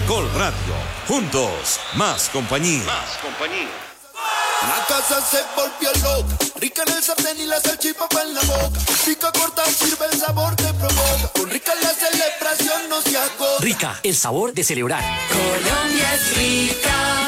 Caracol Radio. Juntos, más compañía. La casa se volvió loca, rica en el sartén y la salchipapa en la boca. Pica corta, sirve el sabor que provoca. Con Rica la celebración no se agota. Rica, el sabor de celebrar. Colombia es rica.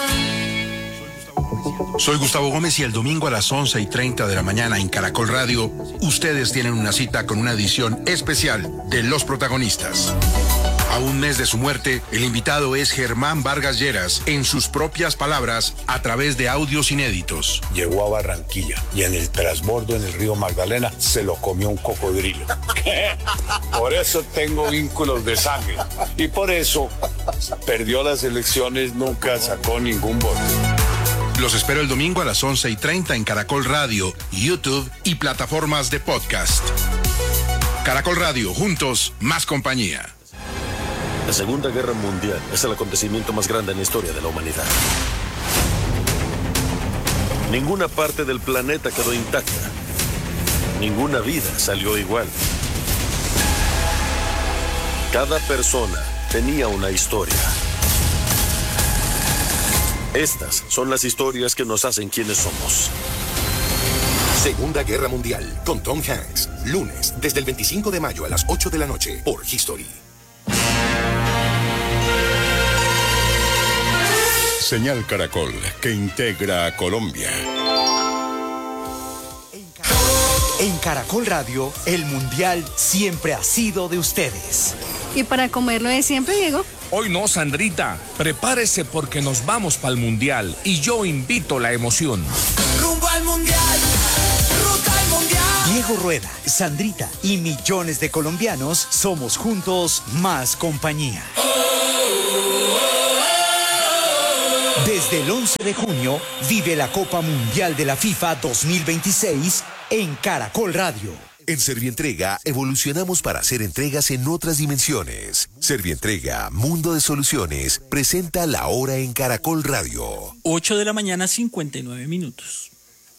Soy Gustavo Gómez y el domingo a las 11:30 de la mañana en Caracol Radio, ustedes tienen una cita con una edición especial de Los Protagonistas. A un mes de su muerte, el invitado es Germán Vargas Lleras, en sus propias palabras, a través de audios inéditos. Llegó a Barranquilla y en el transbordo en el río Magdalena se lo comió un cocodrilo. Por eso tengo vínculos de sangre y por eso perdió las elecciones, nunca sacó ningún voto. Los espero el domingo a las 11:30 en Caracol Radio, YouTube y plataformas de podcast. Caracol Radio, juntos, más compañía. La Segunda Guerra Mundial es el acontecimiento más grande en la historia de la humanidad. Ninguna parte del planeta quedó intacta. Ninguna vida salió igual. Cada persona tenía una historia. Estas son las historias que nos hacen quienes somos. Segunda Guerra Mundial, con Tom Hanks. Lunes, desde el 25 de mayo a las 8 de la noche, por History. Señal Caracol, que integra a Colombia. En Caracol Radio, el Mundial siempre ha sido de ustedes. ¿Y para comerlo de siempre, Diego? Hoy no, Sandrita. Prepárese porque nos vamos para el Mundial y yo invito la emoción. Rumbo al Mundial, ruta al Mundial. Diego Rueda, Sandrita y millones de colombianos somos juntos más compañía. Desde el 11 de junio, vive la Copa Mundial de la FIFA 2026 en Caracol Radio. En Servientrega evolucionamos para hacer entregas en otras dimensiones. Servientrega, Mundo de Soluciones, presenta La Hora en Caracol Radio. 8 de la mañana, 59 minutos.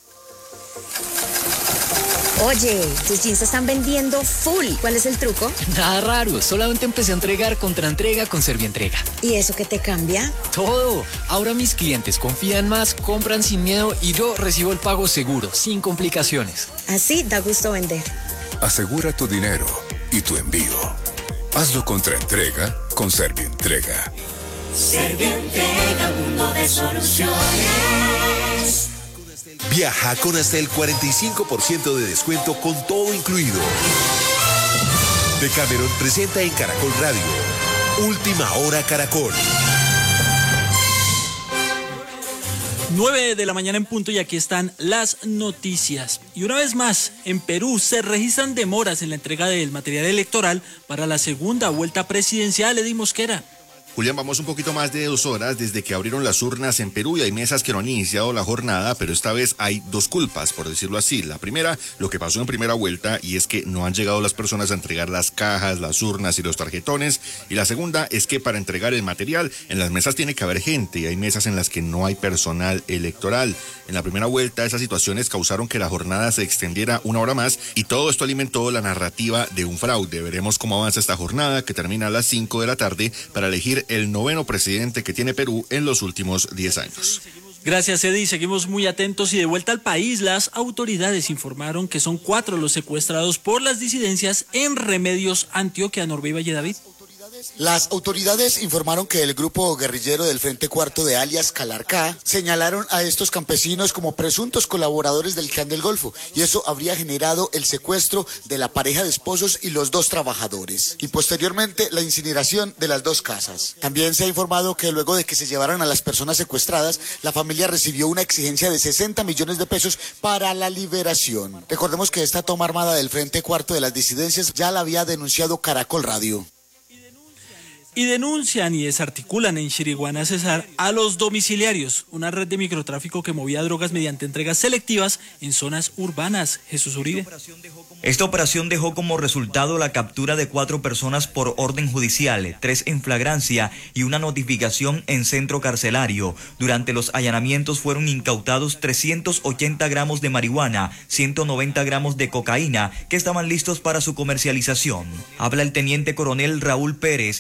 Oye, tus jeans están vendiendo full. ¿Cuál es el truco? Nada raro, solamente empecé a entregar contraentrega con Servientrega. ¿Y eso qué te cambia? Todo. Ahora mis clientes confían más, compran sin miedo y yo recibo el pago seguro, sin complicaciones. Así da gusto vender. Asegura tu dinero y tu envío. Hazlo contraentrega con Servientrega. Servientrega, mundo de soluciones. Viaja con hasta el 45% de descuento con todo incluido. Decameron presenta en Caracol Radio Última Hora Caracol. 9 de la mañana en punto y aquí están las noticias. Y una vez más, en Perú se registran demoras en la entrega del material electoral para la segunda vuelta presidencial. Eddy Mosquera. Julián, vamos un poquito más de 2 horas desde que abrieron las urnas en Perú y hay mesas que no han iniciado la jornada, pero esta vez hay 2 culpas, por decirlo así. La primera, lo que pasó en primera vuelta, y es que no han llegado las personas a entregar las cajas, las urnas y los tarjetones. Y la segunda es que para entregar el material, en las mesas tiene que haber gente y hay mesas en las que no hay personal electoral. En la primera vuelta, esas situaciones causaron que la jornada se extendiera 1 hora más y todo esto alimentó la narrativa de un fraude. Veremos cómo avanza esta jornada, que termina a las 5 de la tarde, para elegir el 9º presidente que tiene Perú en los últimos 10 años. Gracias, Eddy. Seguimos muy atentos y de vuelta al país, las autoridades informaron que son 4 los secuestrados por las disidencias en Remedios, Antioquia. Norbe y Valle David. Las autoridades informaron que el grupo guerrillero del Frente Cuarto de alias Calarcá señalaron a estos campesinos como presuntos colaboradores del Clan del Golfo y eso habría generado el secuestro de la pareja de esposos y los 2 trabajadores y posteriormente la incineración de las 2 casas. También se ha informado que luego de que se llevaran a las personas secuestradas, la familia recibió una exigencia de 60 millones de pesos para la liberación. Recordemos que esta toma armada del Frente Cuarto de las disidencias ya la había denunciado Caracol Radio. Y denuncian y desarticulan en Chiriguaná, Cesar, a los domiciliarios, una red de microtráfico que movía drogas mediante entregas selectivas en zonas urbanas. Jesús Uribe. Esta operación dejó como resultado la captura de 4 personas por orden judicial, 3 en flagrancia y una notificación en centro carcelario. Durante los allanamientos fueron incautados 380 gramos de marihuana, 190 gramos de cocaína, que estaban listos para su comercialización. Habla el teniente coronel Raúl Pérez, comandante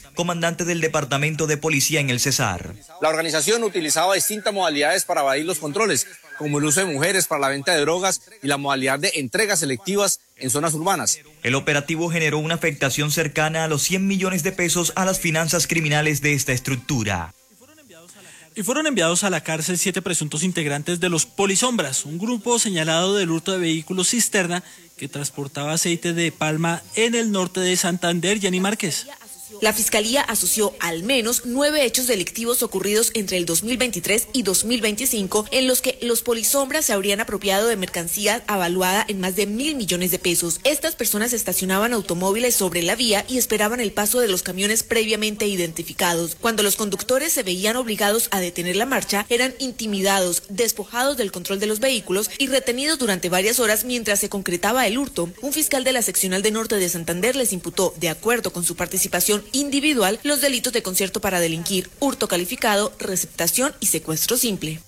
comandante del Departamento de Policía en el Cesar. La organización utilizaba distintas modalidades para evadir los controles, como el uso de mujeres para la venta de drogas y la modalidad de entregas selectivas en zonas urbanas. El operativo generó una afectación cercana a los 100 millones de pesos a las finanzas criminales de esta estructura. Y fueron enviados a la cárcel 7 presuntos integrantes de los Polisombras, un grupo señalado del hurto de vehículos cisterna que transportaba aceite de palma en el norte de Santander. Yanni Márquez. La Fiscalía asoció al menos 9 hechos delictivos ocurridos entre el 2023 y 2025 en los que los Polisombras se habrían apropiado de mercancía avaluada en más de 1.000 millones de pesos. Estas personas estacionaban automóviles sobre la vía y esperaban el paso de los camiones previamente identificados. Cuando los conductores se veían obligados a detener la marcha, eran intimidados, despojados del control de los vehículos y retenidos durante varias horas mientras se concretaba el hurto. Un fiscal de la seccional de norte de Santander les imputó, de acuerdo con su participación individual, los delitos de concierto para delinquir, hurto calificado, receptación y secuestro simple.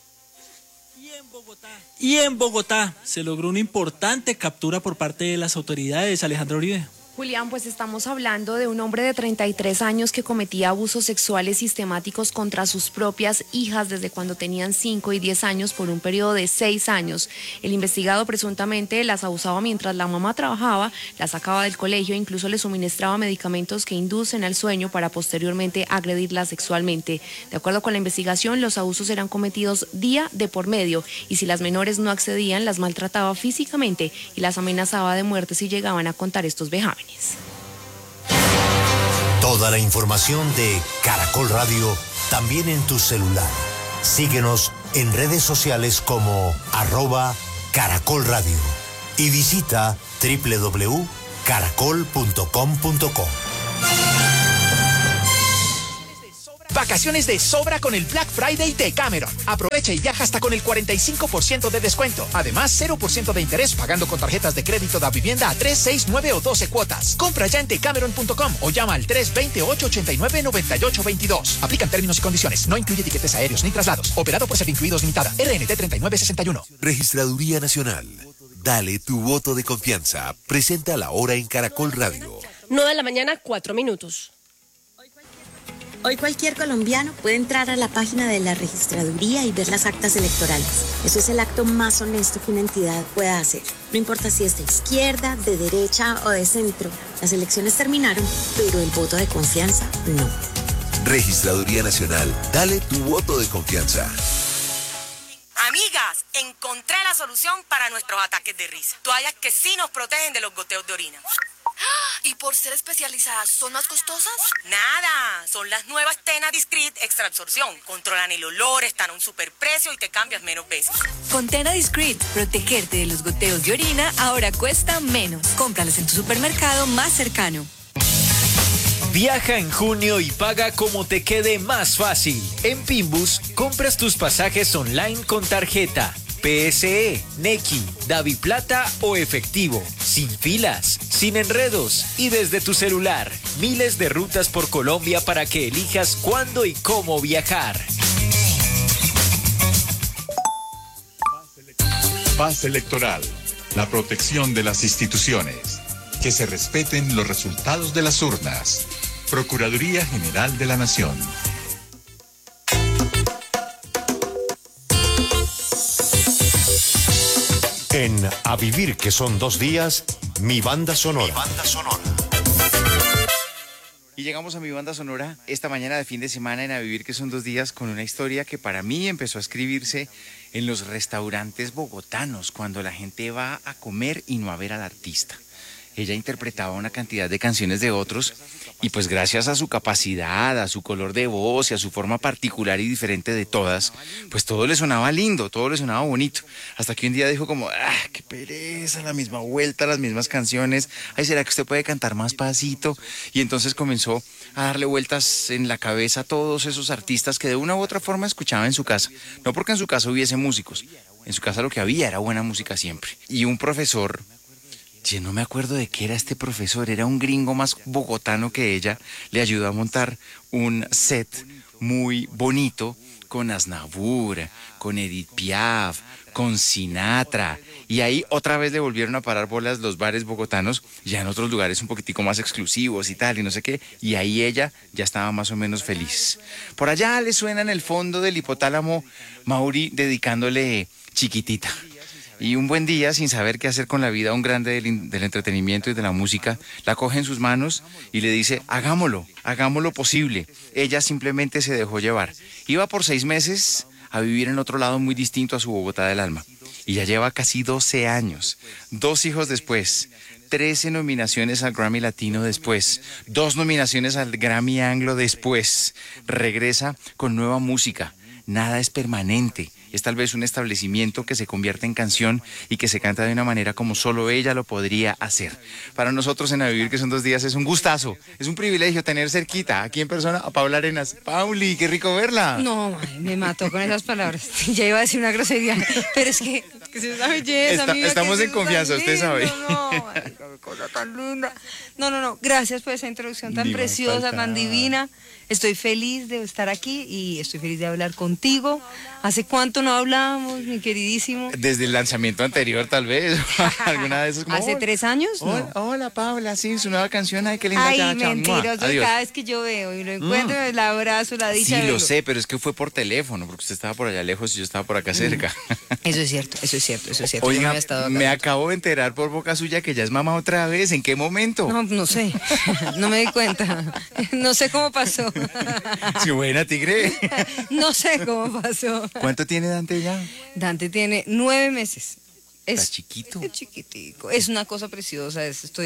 Y en Bogotá se logró una importante captura por parte de las autoridades. Alejandra Uribe. Julián, pues estamos hablando de un hombre de 33 años que cometía abusos sexuales sistemáticos contra sus propias hijas desde cuando tenían 5 y 10 años por un periodo de 6 años. El investigado presuntamente las abusaba mientras la mamá trabajaba, las sacaba del colegio e incluso les suministraba medicamentos que inducen al sueño para posteriormente agredirlas sexualmente. De acuerdo con la investigación, los abusos eran cometidos día de por medio y si las menores no accedían, las maltrataba físicamente y las amenazaba de muerte si llegaban a contar estos vejámenes. Toda la información de Caracol Radio también en tu celular. Síguenos en redes sociales como @Caracol Radio y visita www.caracol.com.co. Vacaciones de sobra con el Black Friday de Cameron. Aprovecha y viaja hasta con el 45% de descuento. Además, 0% de interés pagando con tarjetas de crédito de vivienda a 3, 6, 9 o 12 cuotas. Compra ya en decameron.com o llama al 320-889-9822. Aplican términos y condiciones. No incluye tiquetes aéreos ni traslados. Operado por Servincluidos Limitada. RNT 3961. Registraduría Nacional. Dale tu voto de confianza. Presenta la hora en Caracol Radio. 9 de la mañana, 4 minutos. Hoy cualquier colombiano puede entrar a la página de la registraduría y ver las actas electorales. Eso es el acto más honesto que una entidad pueda hacer. No importa si es de izquierda, de derecha o de centro. Las elecciones terminaron, pero el voto de confianza no. Registraduría Nacional. Dale tu voto de confianza. Amigas, encontré la solución para nuestros ataques de risa. Toallas que sí nos protegen de los goteos de orina. ¿Y por ser especializadas son más costosas? Nada, son las nuevas Tena Discreet Extra Absorción. Controlan el olor, están a un superprecio y te cambias menos veces. Con Tena Discreet, protegerte de los goteos de orina ahora cuesta menos. Cómpralos en tu supermercado más cercano. Viaja en junio y paga como te quede más fácil. En Pimbus, compras tus pasajes online con tarjeta, PSE, Nequi, DaviPlata o efectivo, sin filas, sin enredos y desde tu celular. Miles de rutas por Colombia para que elijas cuándo y cómo viajar. Paz electoral, la protección de las instituciones, que se respeten los resultados de las urnas. Procuraduría General de la Nación. En A Vivir, que son 2 días, mi banda sonora. Y llegamos a mi banda sonora esta mañana de fin de semana en A Vivir, que son 2 días, con una historia que para mí empezó a escribirse en los restaurantes bogotanos, cuando la gente va a comer y no a ver al artista. Ella interpretaba una cantidad de canciones de otros y pues gracias a su capacidad, a su color de voz y a su forma particular y diferente de todas, pues todo le sonaba lindo, todo le sonaba bonito. Hasta que un día dijo como, qué pereza, la misma vuelta, las mismas canciones. Ay, ¿será que usted puede cantar más pasito? Y entonces comenzó a darle vueltas en la cabeza a todos esos artistas que de una u otra forma escuchaba en su casa. No porque en su casa hubiese músicos, en su casa lo que había era buena música siempre. Y un profesor... Yo no me acuerdo de qué era este profesor, era un gringo más bogotano que ella, le ayudó a montar un set muy bonito con Aznavour, con Edith Piaf, con Sinatra. Y ahí otra vez le volvieron a parar bolas los bares bogotanos, ya en otros lugares un poquitico más exclusivos y tal, y no sé qué. Y ahí ella ya estaba más o menos feliz. Por allá le suena en el fondo del hipotálamo Mauri dedicándole Chiquitita. Y un buen día, sin saber qué hacer con la vida, un grande del entretenimiento y de la música, la coge en sus manos y le dice, hagámoslo posible. Ella simplemente se dejó llevar. Iba por 6 meses a vivir en otro lado muy distinto a su Bogotá del alma. Y ya lleva casi 12 años, 2 hijos después, 13 nominaciones al Grammy Latino después, 2 nominaciones al Grammy Anglo después. Regresa con nueva música. Nada es permanente. Es tal vez un establecimiento que se convierte en canción y que se canta de una manera como solo ella lo podría hacer. Para nosotros en A Vivir, que son 2 días, es un gustazo, es un privilegio tener cerquita, aquí en persona, a Paula Arenas. Pauli, qué rico verla. No, me mató con esas palabras. Ya iba a decir una grosería, pero es que es una belleza. Estamos en confianza, usted sabe. No, ay, qué cosa tan linda. No, gracias por esa introducción tan preciosa, tan divina. Estoy feliz de estar aquí y estoy feliz de hablar contigo. ¿Hace cuánto no hablábamos, mi queridísimo? Desde el lanzamiento anterior, tal vez. ¿Alguna de esas? ¿Hace 3 años? No. Hola, Paula, sí, su nueva canción. Ay, qué linda. Ay, mentiroso. Cada vez que yo veo y lo encuentro, el abrazo, la dicha. Sí, lo sé, pero es que fue por teléfono, porque usted estaba por allá lejos y yo estaba por acá cerca. Eso es cierto. Oiga, me acabo de enterar por boca suya que ya es mamá otra vez. ¿En qué momento? No sé. No me di cuenta. No sé cómo pasó. Sí, buena, tigre. No sé cómo pasó. ¿Cuánto tiene Dante ya? Dante tiene 9 meses. Está chiquito. Es chiquitico. Es una cosa preciosa.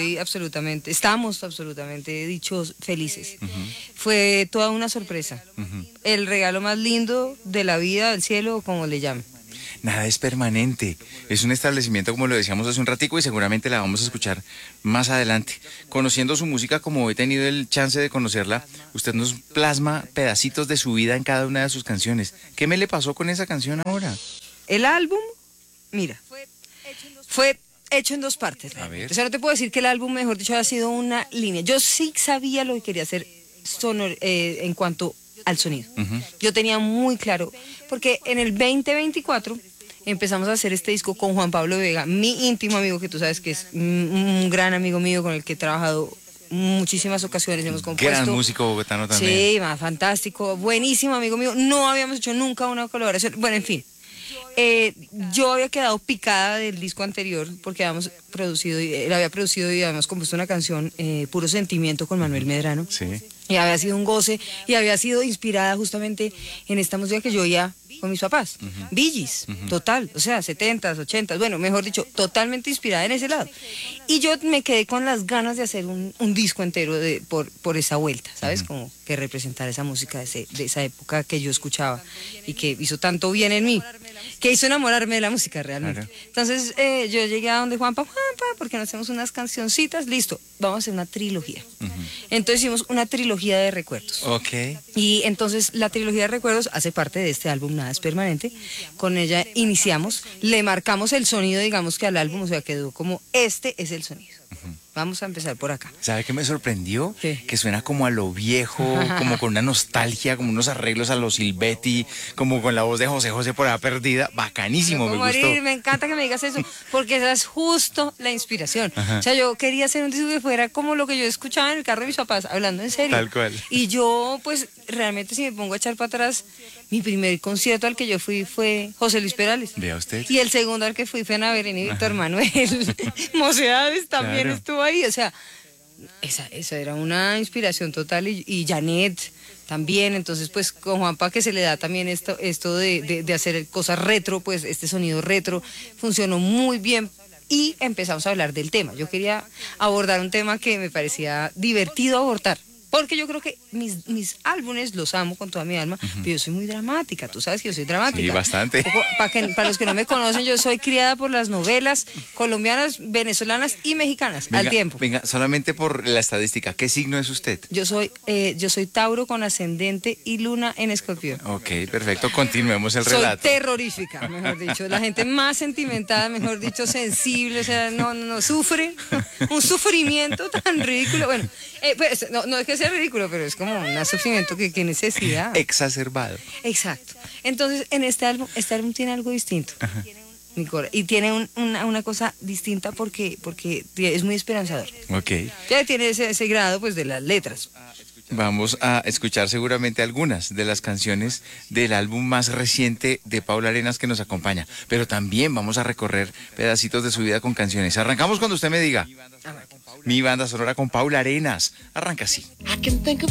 Estamos absolutamente dichos, felices. Fue toda una sorpresa. El regalo más lindo de la vida, del cielo, como le llamen. Nada es permanente. Es un establecimiento, como lo decíamos hace un ratico, y seguramente la vamos a escuchar más adelante. Conociendo su música, como he tenido el chance de conocerla, usted nos plasma pedacitos de su vida en cada una de sus canciones. ¿Qué me le pasó con esa canción ahora? El álbum, mira, fue hecho en 2 partes. A ver. O sea, no te puedo decir que el álbum, mejor dicho, ha sido una línea. Yo sí sabía lo que quería hacer en cuanto al sonido. Yo tenía muy claro, porque en el 2024 empezamos a hacer este disco con Juan Pablo Vega, mi íntimo amigo, que tú sabes que es un gran amigo mío con el que he trabajado muchísimas ocasiones, hemos compuesto. Gran músico bogotano también. Sí, fantástico, buenísimo amigo mío. No habíamos hecho nunca una colaboración. Bueno, en fin. Yo había quedado picada del disco anterior porque habíamos producido, él había producido y habíamos compuesto una canción, Puro Sentimiento, con Manuel Medrano. Sí. Y había sido un goce y había sido inspirada justamente en esta música que yo oía con mis papás. Bee Gees, total, o sea, 70s, 80s, bueno, mejor dicho, totalmente inspirada en ese lado. Y yo me quedé con las ganas de hacer un disco entero por esa vuelta, ¿sabes? Como que representara esa música de esa época que yo escuchaba y que hizo tanto bien en mí, que hizo enamorarme de la música realmente. Claro. Entonces yo llegué a donde Juanpa, porque nos hacemos unas cancioncitas, listo, vamos a hacer una trilogía. Entonces hicimos una trilogía de recuerdos. Ok. Y entonces la trilogía de recuerdos hace parte de este álbum, Nada es Permanente. Con ella iniciamos, le marcamos el sonido, digamos que al álbum, o sea, quedó como este es el sonido. Vamos a empezar por acá. ¿Sabe qué me sorprendió? ¿Qué? Que suena como a lo viejo, como con una nostalgia, como unos arreglos a los Silvetti, como con la voz de José José por allá perdida. Bacanísimo, me gustó. Me encanta que me digas eso, porque esa es justo la inspiración. O sea, yo quería hacer un disco que fuera como lo que yo escuchaba en el carro de mis papás, hablando en serio. Tal cual. Y yo, pues, realmente si me pongo a echar para atrás, mi primer concierto al que yo fui fue José Luis Perales. Vea usted. Y el segundo al que fui fue Ana Belén y Víctor Manuel. Mocedades también estuvo ahí, o sea, esa era una inspiración total y Janet también. Entonces pues con Juanpa, que se le da también esto de hacer cosas retro, pues este sonido retro funcionó muy bien y empezamos a hablar del tema. Yo quería abordar un tema que me parecía divertido abordar, porque yo creo que mis álbumes los amo con toda mi alma, pero yo soy muy dramática, tú sabes que yo soy dramática. Sí, bastante. Para los que no me conocen, yo soy criada por las novelas colombianas, venezolanas y mexicanas, al tiempo. Venga, solamente por la estadística, ¿qué signo es usted? Yo soy Tauro con ascendente y luna en Escorpión. Ok, perfecto, continuemos el relato. Soy terrorífica, mejor dicho, la gente más sentimental, mejor dicho, sensible, o sea, no sufre, un sufrimiento tan ridículo. Bueno, pues, no es que parece ridículo, pero es como un sufrimiento que necesidad. Exacerbado. Exacto. Entonces, en este álbum tiene algo distinto. Ajá. Y tiene una cosa distinta porque es muy esperanzador. Ok. Ya tiene ese grado pues de las letras. Vamos a escuchar seguramente algunas de las canciones del álbum más reciente de Paula Arenas que nos acompaña, pero también vamos a recorrer pedacitos de su vida con canciones. Arrancamos cuando usted me diga. Mi banda sonora con Paula Arenas. Arranca así. I can think of